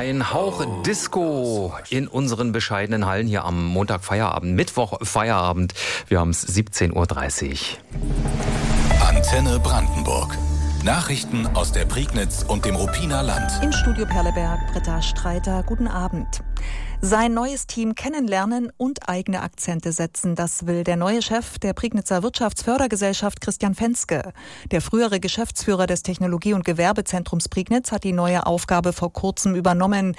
Ein Hauch Disco in unseren bescheidenen Hallen hier am Montag Feierabend, Mittwoch Feierabend. Wir haben es 17:30 Uhr. Antenne Brandenburg. Nachrichten aus der Prignitz und dem Ruppiner Land. Im Studio Perleberg, Britta Streiter, guten Abend. Sein neues Team kennenlernen und eigene Akzente setzen, das will der neue Chef der Prignitzer Wirtschaftsfördergesellschaft Christian Fenske. Der frühere Geschäftsführer des Technologie- und Gewerbezentrums Prignitz hat die neue Aufgabe vor kurzem übernommen.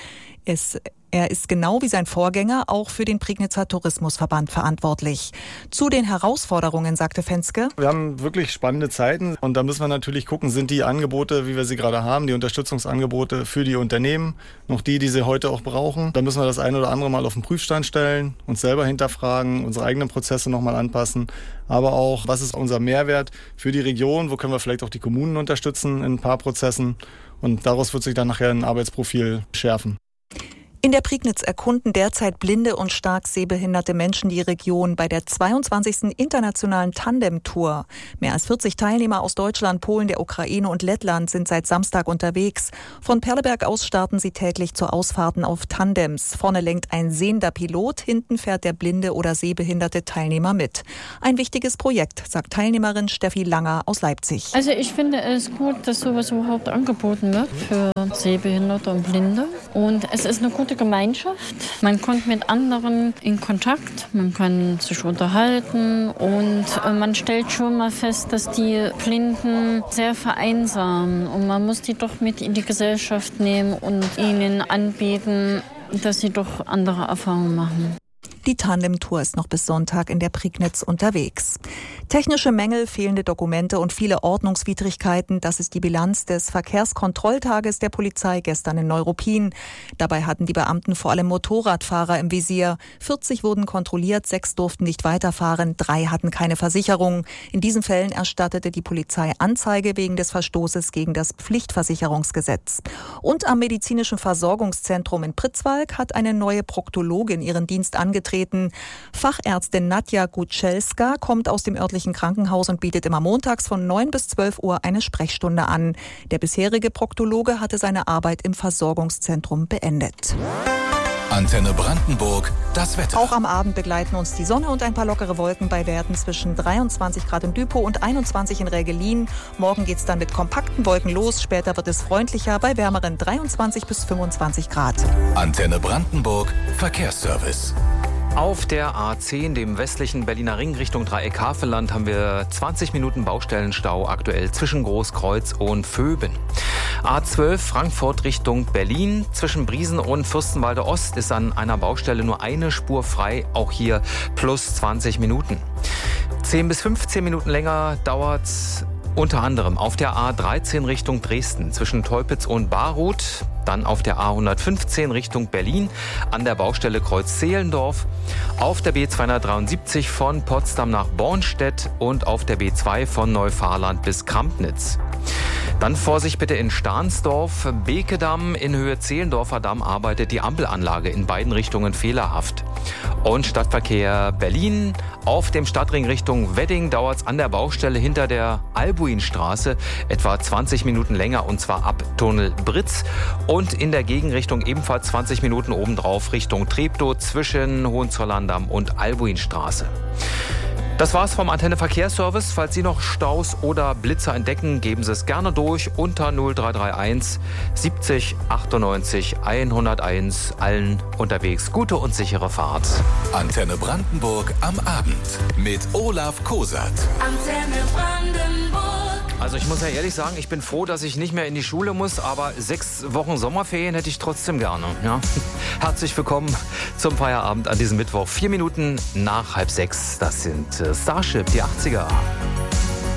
Er ist genau wie sein Vorgänger auch für den Prignitzer Tourismusverband verantwortlich. Zu den Herausforderungen sagte Fenske: Wir haben wirklich spannende Zeiten und da müssen wir natürlich gucken, sind die Angebote, wie wir sie gerade haben, die Unterstützungsangebote für die Unternehmen, noch die sie heute auch brauchen. Da müssen wir das ein oder andere Mal auf den Prüfstand stellen, uns selber hinterfragen, unsere eigenen Prozesse nochmal anpassen. Aber auch, was ist unser Mehrwert für die Region, wo können wir vielleicht auch die Kommunen unterstützen in ein paar Prozessen. Und daraus wird sich dann nachher ein Arbeitsprofil schärfen. In der Prignitz erkunden derzeit blinde und stark sehbehinderte Menschen die Region bei der 22. internationalen Tandem-Tour. Mehr als 40 Teilnehmer aus Deutschland, Polen, der Ukraine und Lettland sind seit Samstag unterwegs. Von Perleberg aus starten sie täglich zu Ausfahrten auf Tandems. Vorne lenkt ein sehender Pilot, hinten fährt der blinde oder sehbehinderte Teilnehmer mit. Ein wichtiges Projekt, sagt Teilnehmerin Steffi Langer aus Leipzig. Also ich finde es gut, dass sowas überhaupt angeboten wird für Sehbehinderte und Blinde. Und es ist eine gute Gemeinschaft. Man kommt mit anderen in Kontakt, man kann sich unterhalten und man stellt schon mal fest, dass die Blinden sehr vereinsamen und man muss die doch mit in die Gesellschaft nehmen und ihnen anbieten, dass sie doch andere Erfahrungen machen. Die Tandem-Tour ist noch bis Sonntag in der Prignitz unterwegs. Technische Mängel, fehlende Dokumente und viele Ordnungswidrigkeiten, das ist die Bilanz des Verkehrskontrolltages der Polizei gestern in Neuruppin. Dabei hatten die Beamten vor allem Motorradfahrer im Visier. 40 wurden kontrolliert, 6 durften nicht weiterfahren, 3 hatten keine Versicherung. In diesen Fällen erstattete die Polizei Anzeige wegen des Verstoßes gegen das Pflichtversicherungsgesetz. Und am medizinischen Versorgungszentrum in Pritzwalk hat eine neue Proktologin ihren Dienst angetreten. Fachärztin Nadja Gutschelska kommt aus dem örtlichen Krankenhaus und bietet immer montags von 9 bis 12 Uhr eine Sprechstunde an. Der bisherige Proktologe hatte seine Arbeit im Versorgungszentrum beendet. Antenne Brandenburg, das Wetter. Auch am Abend begleiten uns die Sonne und ein paar lockere Wolken bei Werten zwischen 23 Grad in Düpow und 21 in Rägelin. Morgen geht es dann mit kompakten Wolken los. Später wird es freundlicher bei wärmeren 23 bis 25 Grad. Antenne Brandenburg, Verkehrsservice. Auf der A10, dem westlichen Berliner Ring Richtung Dreieck-Havelland, haben wir 20 Minuten Baustellenstau aktuell zwischen Großkreuz und Vöben. A12 Frankfurt Richtung Berlin. Zwischen Briesen und Fürstenwalde Ost ist an einer Baustelle nur eine Spur frei. Auch hier plus 20 Minuten. 10 bis 15 Minuten länger dauert's unter anderem auf der A13 Richtung Dresden zwischen Teupitz und Baruth. Dann auf der A115 Richtung Berlin an der Baustelle Kreuz-Zehlendorf. Auf der B273 von Potsdam nach Bornstedt und auf der B2 von Neufahrland bis Krampnitz. Dann Vorsicht bitte in Stahnsdorf. Bekedamm in Höhe Zehlendorfer Damm arbeitet die Ampelanlage in beiden Richtungen fehlerhaft. Und Stadtverkehr Berlin. Auf dem Stadtring Richtung Wedding dauert es an der Baustelle hinter der Albuinstraße etwa 20 Minuten länger, und zwar ab Tunnel Britz. Und in der Gegenrichtung ebenfalls 20 Minuten obendrauf Richtung Treptow zwischen Hohenzollerndamm und Albuinstraße. Das war's vom Antenne Verkehrsservice. Falls Sie noch Staus oder Blitzer entdecken, geben Sie es gerne durch unter 0331 70 98 101. Allen unterwegs gute und sichere Fahrt. Antenne Brandenburg am Abend mit Olaf Kosat. Antenne Brandenburg. Also ich muss ja ehrlich sagen, ich bin froh, dass ich nicht mehr in die Schule muss, aber 6 Wochen Sommerferien hätte ich trotzdem gerne. Ja? Herzlich willkommen zum Feierabend an diesem Mittwoch. 4 Minuten nach 5:30. Das sind Starship, die 80er.